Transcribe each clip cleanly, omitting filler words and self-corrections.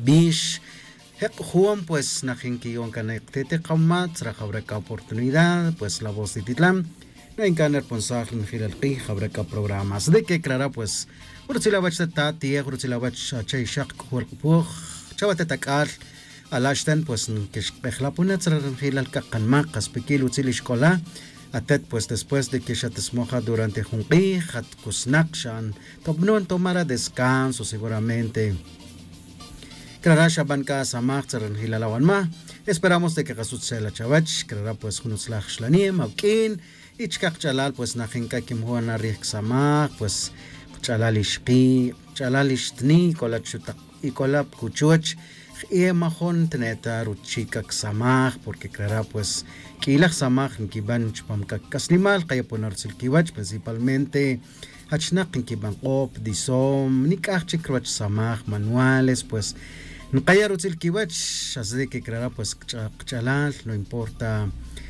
bish Juan pues najinkiyon kanekte qamat trajabreka oportunidad pues la voz de Titlam no encaner pensar en gilalqi jabreka programas de que clara pues urtsilawach tati urtsilawach chayshaq kurpuj chawate takal alashtan pues que pejlapunet gilalqa qanmaqas pikil utzil escola atet pues después de que ya te moja durante junqi hat kusnakshan tobnon tomara descanso seguramente Krara shaban ka samach tsaran hilalawan ma. Esperamos de que kasut se la chavach, krara pues hunuslach shlanim, aukin, ichkak chalal pues najinka kimhuan arrik samach, pues chalalish tni, kolachutak, y kolap kuchuch, y majon teneta ruchikak samach, porque krara pues kilach samach, nkiban chpamkak kaslimal, kaya ponarsil kiwach, principalmente hachnak nkiban op, disom, nikach chikrwach samach, manuales, pues Nkaya rutil kiwach, así que creará pues chalal, no importa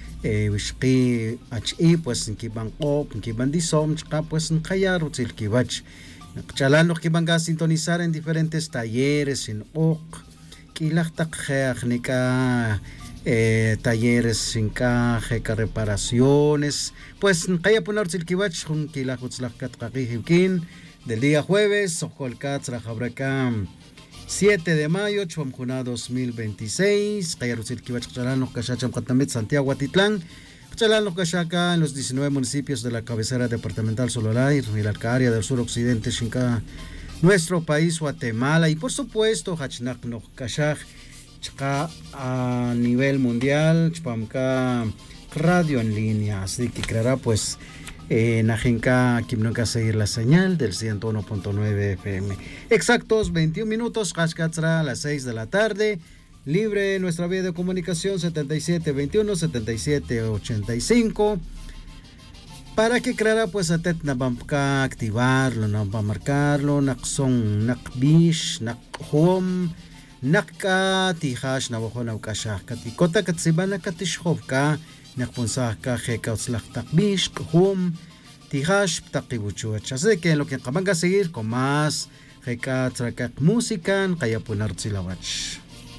wishki HI, pues nkiban op, nkiban disom, chka pues nkaya rutil kiwach. Chalal no kiban ga sintonizar en diferentes talleres, en ok, kilachtak nika talleres sin caje, reparaciones, pues nkaya poner rutil kiwach, un kilachutzlach katkakihivkin, del día jueves, okolkat, rajabraka, 7 de mayo, Chuamjuna 2026, Cayarusil Kibach Chalano, Cachacham Catamit, Santiago Atitlán, Chalano Cachaca, en los 19 municipios de la cabecera departamental Sololay, Milalcaria del sur occidente, Xinca, nuestro país, Guatemala, y por supuesto, Hachnak no Cachach, Chca a nivel mundial, Chpamka radio en línea, así que creará pues. Najinka Kimnoka seguir la señal del 101.9 FM. Exactos 21 minutos, Hashkatra a las 6 de la tarde. Libre nuestra vía de comunicación 7721-7785. Para que creara pues a Tet Nabamka activarlo, Nabam marcarlo, Nakson, Nakbish, Nakhom, Nakka, Tihash, Nabojona Ukashah, Katikota Katsibana Katishhovka. Nakponsah ka jekautzlach takbish, hum, tihash, takibuchuach. Así que en lo que acaban de seguir con más jekautzlach música, kaya punartzilawach.